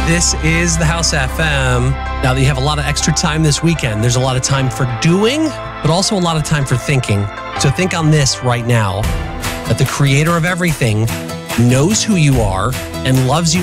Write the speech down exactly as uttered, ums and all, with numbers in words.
This is the House F M. Now that you have a lot of extra time this weekend, there's a lot of time for doing, but also a lot of time for thinking. So think on this right now, that the creator of everything knows who you are and loves you